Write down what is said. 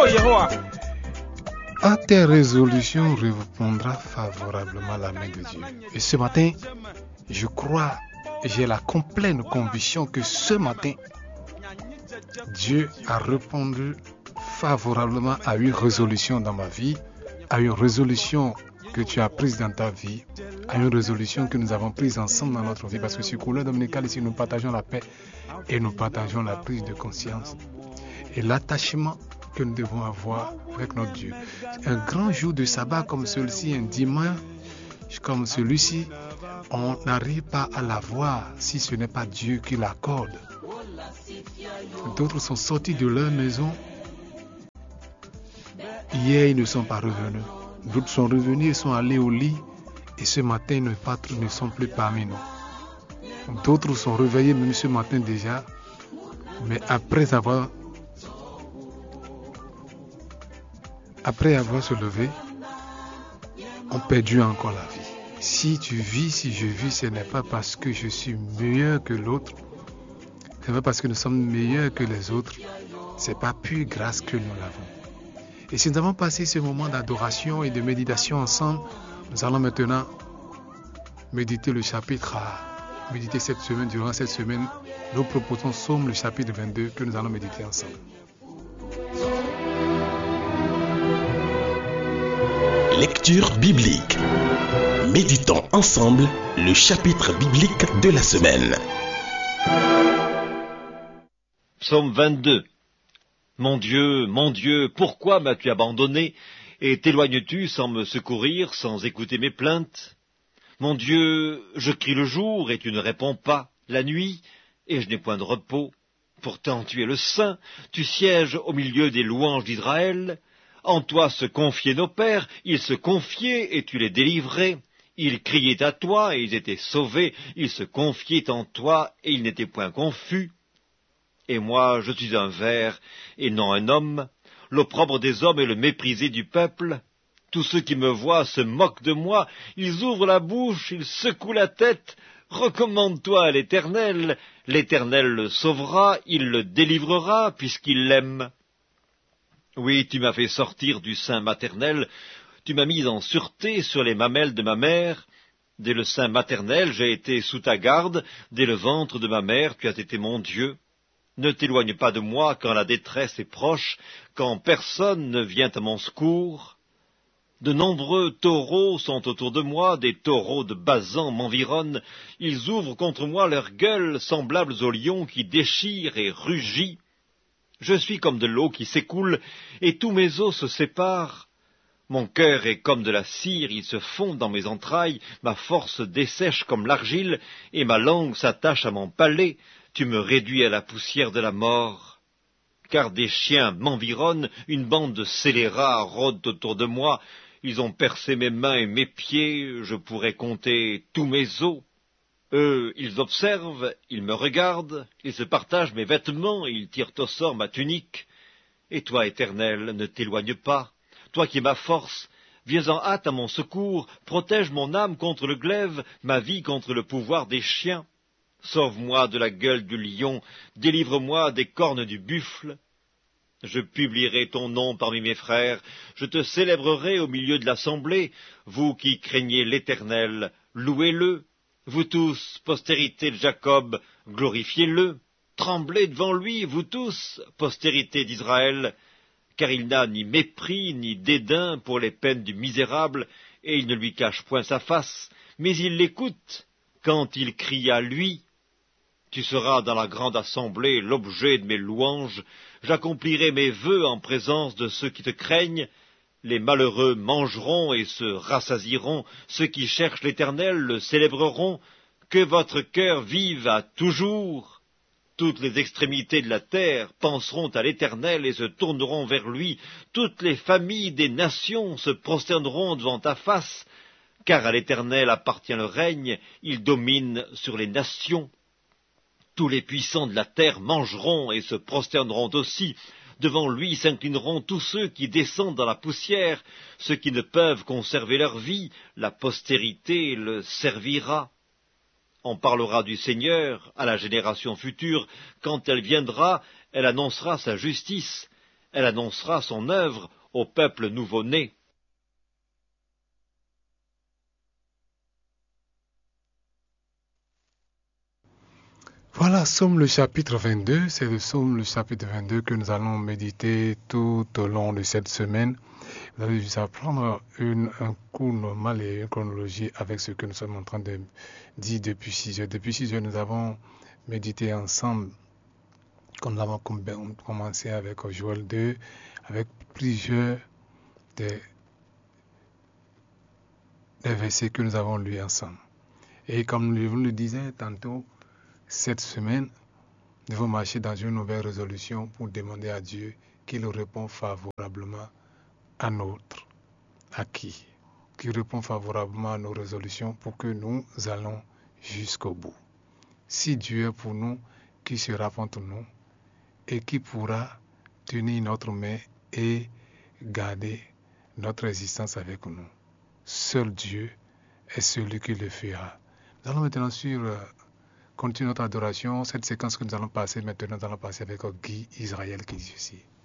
À tes résolutions répondra favorablement la main de Dieu. Et ce matin, je crois, j'ai la pleine conviction que ce matin, Dieu a répondu favorablement à une résolution dans ma vie, à une résolution que tu as prise dans ta vie, à une résolution que nous avons prise ensemble dans notre vie. Parce que sur Couleur Dominical, ici, nous partageons la paix et nous partageons la prise de conscience et l'attachement que nous devons avoir avec notre Dieu. Un grand jour de sabbat comme celui-ci, un dimanche comme celui-ci, on n'arrive pas à l'avoir si ce n'est pas Dieu qui l'accorde. D'autres sont sortis de leur maison. Hier, ils ne sont pas revenus. D'autres sont revenus et sont allés au lit. Et ce matin, nos patrons ne sont plus parmi nous. D'autres sont réveillés même ce matin déjà. Mais après avoir se levé, ont perdu encore la vie. Si tu vis, si je vis, ce n'est pas parce que je suis meilleur que l'autre. Ce n'est pas parce que nous sommes meilleurs que les autres. Ce n'est pas pure grâce que nous l'avons. Et si nous avons passé ce moment d'adoration et de méditation ensemble, nous allons maintenant méditer le chapitre à méditer cette semaine. Durant cette semaine, nous proposons Psaume le chapitre 22 que nous allons méditer ensemble. Lecture biblique. Méditons ensemble le chapitre biblique de la semaine. Psaume 22. Mon Dieu, pourquoi m'as-tu abandonné et t'éloignes-tu sans me secourir, sans écouter mes plaintes? Mon Dieu, je crie le jour et tu ne réponds pas, la nuit et je n'ai point de repos. Pourtant tu es le Saint, tu sièges au milieu des louanges d'Israël. En toi se confiaient nos pères, ils se confiaient et tu les délivrais. Ils criaient à toi et ils étaient sauvés, ils se confiaient en toi et ils n'étaient point confus. Et moi, je suis un ver et non un homme, l'opprobre des hommes et le méprisé du peuple. Tous ceux qui me voient se moquent de moi, ils ouvrent la bouche, ils secouent la tête. Recommande-toi à l'Éternel, l'Éternel le sauvera, il le délivrera puisqu'il l'aime. Oui, tu m'as fait sortir du sein maternel, tu m'as mis en sûreté sur les mamelles de ma mère. Dès le sein maternel, j'ai été sous ta garde, dès le ventre de ma mère, tu as été mon Dieu. Ne t'éloigne pas de moi quand la détresse est proche, quand personne ne vient à mon secours. De nombreux taureaux sont autour de moi, des taureaux de Basan m'environnent, ils ouvrent contre moi leurs gueules, semblables aux lions qui déchirent et rugissent. Je suis comme de l'eau qui s'écoule, et tous mes os se séparent. Mon cœur est comme de la cire, il se fond dans mes entrailles, ma force dessèche comme l'argile, et ma langue s'attache à mon palais. Tu me réduis à la poussière de la mort. Car des chiens m'environnent, une bande de scélérats rôde autour de moi. Ils ont percé mes mains et mes pieds, je pourrais compter tous mes os. Eux, ils observent, ils me regardent, ils se partagent mes vêtements et ils tirent au sort ma tunique. Et toi, Éternel, ne t'éloigne pas. Toi qui es ma force, viens en hâte à mon secours, protège mon âme contre le glaive, ma vie contre le pouvoir des chiens. Sauve-moi de la gueule du lion, délivre-moi des cornes du buffle. Je publierai ton nom parmi mes frères, je te célébrerai au milieu de l'assemblée. Vous qui craignez l'Éternel, louez-le. Vous tous, postérité de Jacob, glorifiez-le. Tremblez devant lui, vous tous, postérité d'Israël, car il n'a ni mépris ni dédain pour les peines du misérable, et il ne lui cache point sa face, mais il l'écoute quand il crie à lui. Tu seras dans la grande assemblée l'objet de mes louanges, j'accomplirai mes vœux en présence de ceux qui te craignent. Les malheureux mangeront et se rassasieront, ceux qui cherchent l'Éternel le célébreront. Que votre cœur vive à toujours. Toutes les extrémités de la terre penseront à l'Éternel et se tourneront vers lui. Toutes les familles des nations se prosterneront devant ta face, car à l'Éternel appartient le règne, il domine sur les nations. Tous les puissants de la terre mangeront et se prosterneront aussi. Devant lui s'inclineront tous ceux qui descendent dans la poussière, ceux qui ne peuvent conserver leur vie, la postérité le servira. On parlera du Seigneur à la génération future, quand elle viendra, elle annoncera sa justice. Elle annoncera son œuvre au peuple nouveau-né. Voilà, Psaume le chapitre 22, c'est le Psaume le chapitre 22 que nous allons méditer tout au long de cette semaine. Vous allez juste apprendre un cours normal et une chronologie avec ce que nous sommes en train de dire depuis 6 heures. Depuis 6 heures, nous avons médité ensemble, comme nous avons commencé avec Joël 2, avec plusieurs des versets que nous avons lus ensemble. Et comme je vous le disais tantôt, cette semaine, nous devons marcher dans une nouvelle résolution pour demander à Dieu qu'il répond favorablement à notre acquis, qu'il répond favorablement à nos résolutions pour que nous allons jusqu'au bout. Si Dieu est pour nous, qui sera contre nous et qui pourra tenir notre main et garder notre existence avec nous? Seul Dieu est celui qui le fera. Nous allons maintenant continuer notre adoration. Cette séquence que nous allons passer maintenant, nous allons passer avec Guy Israël qui dit ceci.